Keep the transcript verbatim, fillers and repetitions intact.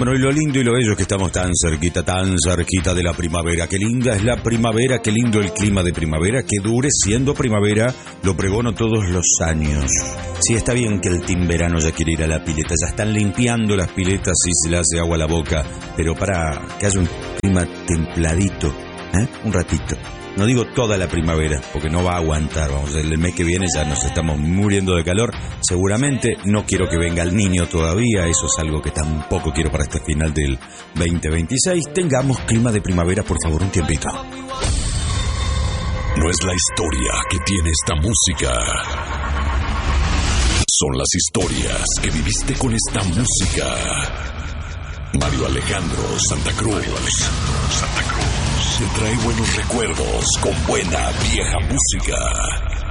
Bueno, y lo lindo y lo bello es que estamos tan cerquita, tan cerquita de la primavera. Qué linda es la primavera, qué lindo el clima de primavera, que dure siendo primavera, lo pregono todos los años. Sí, está bien que el team verano ya quiere ir a la pileta, ya están limpiando las piletas y se le hace agua a la boca, pero para que haya un clima templadito, ¿eh? Un ratito. No digo toda la primavera, porque no va a aguantar. Vamos, el mes que viene ya nos estamos muriendo de calor. Seguramente no quiero que venga el niño todavía. Eso es algo que tampoco quiero para este final del veinte veintiséis. Tengamos clima de primavera, por favor, un tiempito. No es la historia que tiene esta música. Son las historias que viviste con esta música. Mario Alejandro Santa Cruz. Mario Alejandro Santa Cruz. Te trae buenos recuerdos con buena vieja música.